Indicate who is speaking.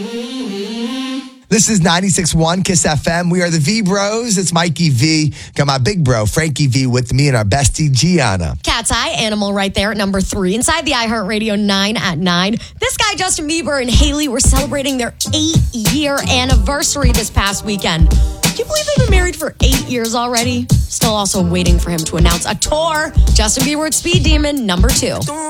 Speaker 1: This is 96.1 Kiss FM. We are the V Bros. It's Mikey V. Got my big bro, Frankie V, with me and our bestie, Gianna.
Speaker 2: Cat's Eye Animal right there at number 3. Inside the iHeartRadio 9 at 9. This guy, Justin Bieber and Hailey, were celebrating their 8-year anniversary this past weekend. Can you believe they've been married for 8 years already? Still also waiting for him to announce a tour. Justin Bieber with Speed Demon, number 2.